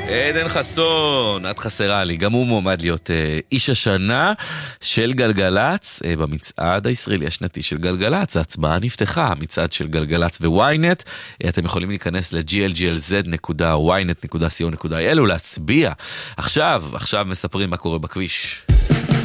עדן חסון, את חסרה לי, גם הוא מועמד להיות איש השנה של גלגלץ במצעד הישראלי השנתי של גלגלץ. ההצבעה נפתחה, המצעד של גלגלץ וויינט. אתם יכולים להיכנס ל-glglz.ynet.co.il ולהצביע. עכשיו מספרים מה קורה בכביש.